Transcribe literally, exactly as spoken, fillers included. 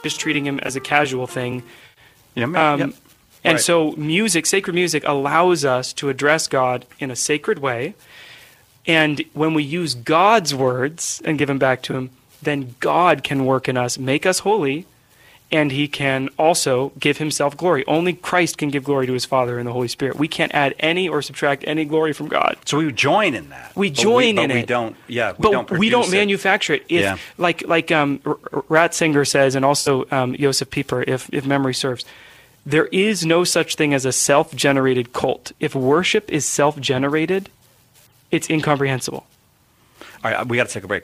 just treating him as a casual thing. Yeah, Um, yep. And Right. so music, sacred music, allows us to address God in a sacred way. And when we use God's words and give them back to him, then God can work in us, make us holy, and he can also give himself glory. Only Christ can give glory to his Father and the Holy Spirit. We can't add any or subtract any glory from God. So we join in that. We But join but in we it. don't. Yeah, we but don't. we don't produce it. manufacture it. If, Yeah. Like like um, R- R- Ratzinger says, and also um, Josef Pieper, if if memory serves, there is no such thing as a self-generated cult. If worship is self-generated, it's incomprehensible. All right, we got to take a break.